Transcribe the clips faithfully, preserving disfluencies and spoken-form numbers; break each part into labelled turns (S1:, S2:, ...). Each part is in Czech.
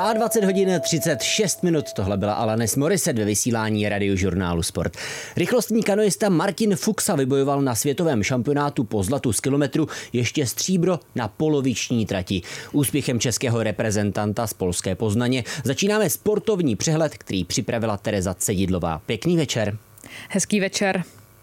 S1: dvacet hodin třicet šest minut, tohle byla Alanis Morissette ve vysílání Radiožurnálu Sport. Rychlostní kanoista Martin Fuxa vybojoval na světovém šampionátu po zlatu z kilometru ještě stříbro na poloviční trati. Úspěchem českého reprezentanta z polské Poznaně začínáme sportovní přehled, který připravila Tereza Cedidlová. Pěkný večer.
S2: Hezký večer.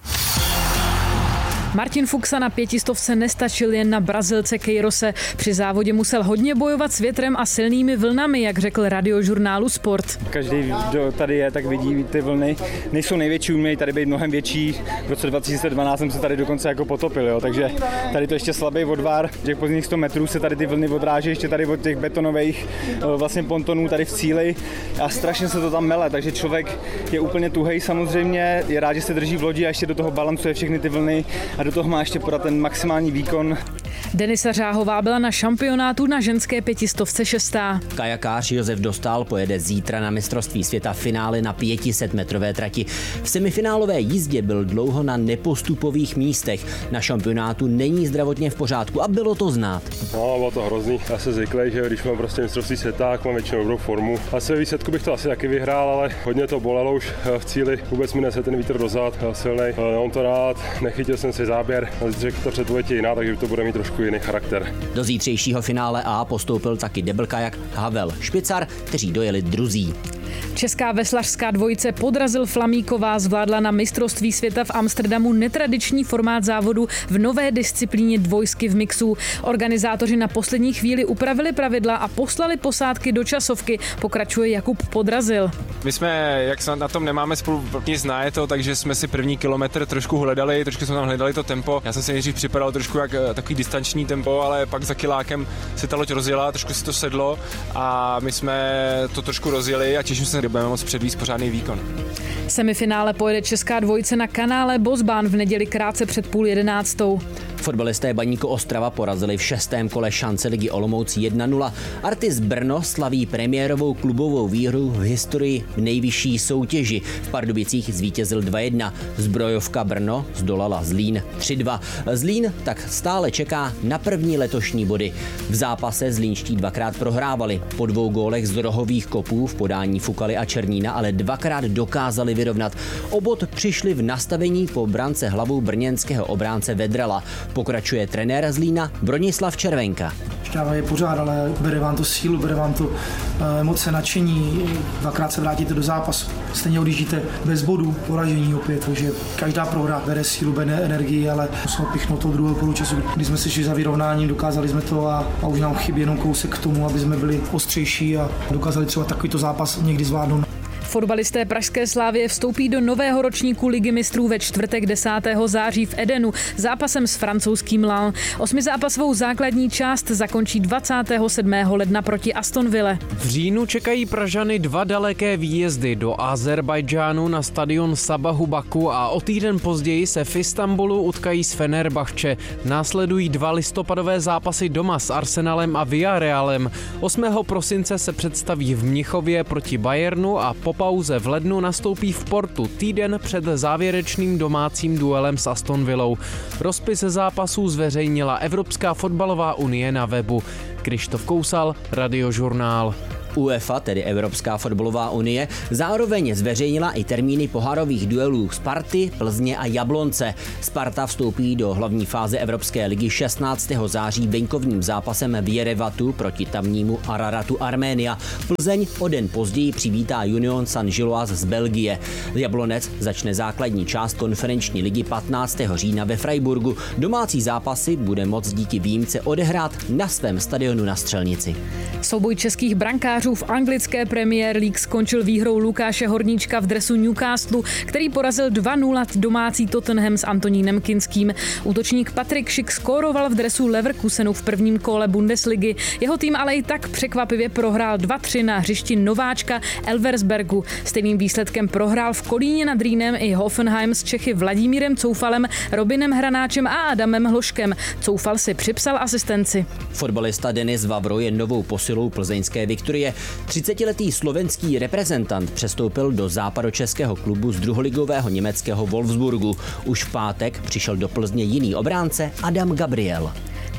S2: Martin Fuxa na pětistovce nestačil jen na Brazilce Queirose. Při závodě musel hodně bojovat s větrem a silnými vlnami, jak řekl Radiožurnálu Sport.
S3: Každý, kdo tady je, tak vidí ty vlny. Nejsou největší, umějí tady být mnohem větší. V roce dva tisíce dvanáct jsem se tady dokonce jako potopil, jo. Takže tady to ještě slabý odvar. Těch pozdních sto metrů se tady ty vlny odráží ještě tady od těch betonových vlastně pontonů tady v cíli a strašně se to tam mele, takže člověk je úplně tuhej samozřejmě, je rád, že se drží v lodi a ještě do toho balancuje všechny ty vlny. A do toho má ještě podat ten maximální výkon.
S2: Denisa Řáhová byla na šampionátu na ženské pětistovce šestá.
S1: Kajakář Josef Dostál pojede zítra na mistrovství světa finále na pět set metrové trati. V semifinálové jízdě byl dlouho na nepostupových místech. Na šampionátu není zdravotně v pořádku a bylo to znát.
S4: No, bylo to hrozný. Já se zvyklý, že když mám prostě mistrovství světa, tak mám většinou dobrou formu. Asi ve výsledku bych to asi taky vyhrál, ale hodně to bolelo už v cíli. Vůbec mi nese ten vítr dozad, silnej. Nemám to rád, nechytil jsem si záběr, řekl to předpověď jiná, takže to bude mít trošku jiný charakter.
S1: Do zítřejšího finále A postoupil taky deblkajak Havel Špicar, kteří dojeli druzí.
S2: Česká veslařská dvojice Podrazil Flamíková zvládla na mistrovství světa v Amsterdamu netradiční formát závodu v nové disciplíně dvojsky v mixu. Organizátoři na poslední chvíli upravili pravidla a poslali posádky do časovky, pokračuje Jakub Podrazil.
S5: My jsme, jak se na tom nemáme spolu nic to, takže jsme si první kilometr trošku hledali, trošku jsme tam hledali to tempo. Já jsem si nejdřív připadal trošku jak takový distanční tempo, ale pak za kilákem se ta loď rozjela, trošku si to sedlo a my jsme to trošku rozjeli a těším se, že budeme moct předvíst pořádný výkon.
S2: Semifinále pojede česká dvojice na kanále Bosbán v neděli krátce před půl jedenáctou.
S1: Fotbalisté Baníku Ostrava porazili v šestém kole šance ligy Olomouc jedna nula. Artis Brno slaví premiérovou klubovou výhru v historii v nejvyšší soutěži. V Pardubicích zvítězil dva jedna. Zbrojovka Brno zdolala Zlín tři dva. Zlín tak stále čeká na první letošní body. V zápase zlínští dvakrát prohrávali. Po dvou gólech z rohových kopů v podání Fukaly a Černína ale dvakrát dokázali vyrovnat. O bod přišli v nastavení po brance hlavou brněnského obránce Vedrala. Pokračuje trenér Zlína Bronislav Červenka.
S6: Šťáva je pořád, ale bere vám to sílu, bere vám to emoce, nadšení, dvakrát se vrátíte do zápasu. Stejně odjíždíte bez bodů, poražení opět, takže každá prohra bere sílu, bere energii, ale musíme pichnout toho druhého poločasu, když jsme se šli za vyrovnáním, dokázali jsme to a, a už nám chybí jenom kousek k tomu, aby jsme byli ostřejší a dokázali třeba takovýto zápas někdy zvládnout.
S2: Fotbalisté pražské Slavie vstoupí do nového ročníku Ligy mistrů ve čtvrtek desátého září v Edenu zápasem s francouzským Lens. Osmizápasovou základní část zakončí dvacátého sedmého ledna proti Aston Ville.
S7: V říjnu čekají Pražany dva daleké výjezdy do Azerbajdžánu na stadion Sabahu Baku a o týden později se v Istanbulu utkají s Fenerbahče. Následují dva listopadové zápasy doma s Arsenalem a Villarrealem. osmého prosince se představí v Mnichově proti Bayernu a po pauze v lednu nastoupí v Portu týden před závěrečným domácím duelem s Aston Villou. Rozpis zápasů zveřejnila Evropská fotbalová unie na webu. Krištof Kousal, Radiožurnál.
S1: UEFA, tedy Evropská fotbalová unie, zároveň zveřejnila i termíny pohárových duelů Sparty, Plzně a Jablonce. Sparta vstoupí do hlavní fáze Evropské ligy šestnáctého září venkovním zápasem v Jerevatu proti tamnímu Araratu Arménia. Plzeň o den později přivítá Union Saint-Gilloise z Belgie. Jablonec začne základní část konferenční ligy patnáctého října ve Freiburgu. Domácí zápasy bude moct díky výjimce odehrát na svém stadionu na Střelnici.
S2: Souboj českých brankářů v anglické Premier League skončil výhrou Lukáše Horníčka v dresu Newcastle, který porazil dva nula domácí Tottenham s Antonínem Kinským. Útočník Patrik Schick skóroval v dresu Leverkusenu v prvním kole Bundesligy. Jeho tým ale i tak překvapivě prohrál dva tři na hřišti nováčka Elversbergu. Stejným výsledkem prohrál v Kolíně nad Rýnem i Hoffenheim s Čechy Vladimírem Coufalem, Robinem Hranáčem a Adamem Hloškem. Coufal si připsal asistenci.
S1: Fotbalista Denis Vavro je novou posilou plzeňské Viktorie. třicetiletý slovenský reprezentant přestoupil do západočeského klubu z druholigového německého Wolfsburgu. Už v pátek přišel do Plzně jiný obránce Adam Gabriel.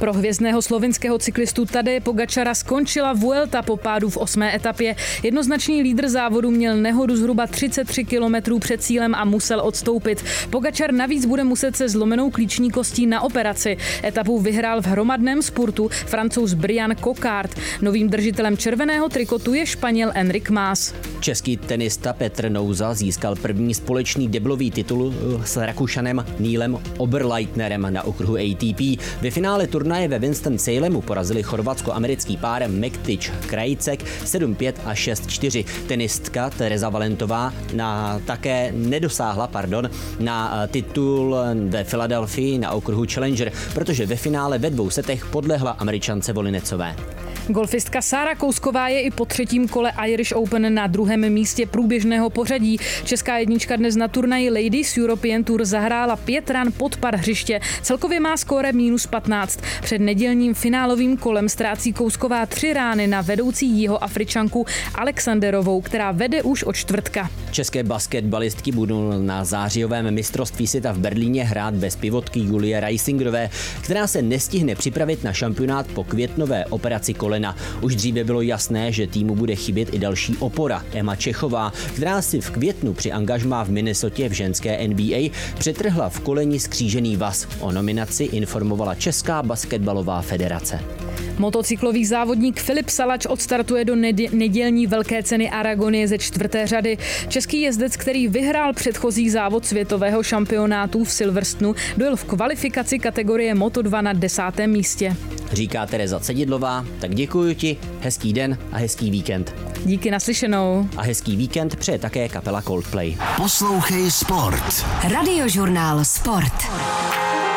S2: Pro hvězdného slovinského cyklistu Tadeje Pogačara skončila Vuelta po pádu v osmé etapě. Jednoznačný lídr závodu měl nehodu zhruba třicet tři kilometrů před cílem a musel odstoupit. Pogačar navíc bude muset se zlomenou klíční kostí na operaci. Etapu vyhrál v hromadném spurtu Francouz Brian Coquard. Novým držitelem červeného trikotu je Španěl Enric Mas.
S1: Český tenista Petr Nouza získal první společný deblový titul s Rakušanem Neilem Oberleitnerem na okruhu A T P. Ve finále turnaje ve Winston-Salemu porazili chorvatsko-americký pár Mektič Krajicek sedm pět a šest čtyři. Tenistka Tereza Valentová na, také nedosáhla pardon, na titul ve Filadelfii na okruhu Challenger, protože ve finále ve dvou setech podlehla Američance Volinecové.
S2: Golfistka Sára Kousková je i po třetím kole Irish Open na druhém místě průběžného pořadí. Česká jednička dnes na turnaji Ladies European Tour zahrála pět ran pod par hřiště. Celkově má skóre minus patnáct. Před nedělním finálovým kolem ztrácí Kousková tři rány na vedoucí Jihoafričanku Alexanderovou, která vede už od čtvrtka.
S1: České basketbalistky budou na zářijovém mistrovství světa v Berlíně hrát bez pivotky Julie Reisingerové, která se nestihne připravit na šampionát po květnové operaci kolena. Už dříve bylo jasné, že týmu bude chybět i další opora, Emma Čechová, která si v květnu při angažmá v Minnesotě v ženské N B A přetrhla v koleni skřížený vaz. O nominaci informovala Česká basketbalová federace.
S2: Motocyklový závodník Filip Salač odstartuje do nedělní velké ceny Aragonie ze čtvrté řady. Český jezdec, který vyhrál předchozí závod světového šampionátu v Silverstonu, dojel v kvalifikaci kategorie Moto dva na desátém místě.
S1: Říká Tereza Cedidlová, tak děkuji ti, hezký den a hezký víkend.
S2: Díky, naslyšenou.
S1: A hezký víkend přeje také kapela Coldplay.
S8: Poslouchej Sport.
S9: Radiožurnál Sport.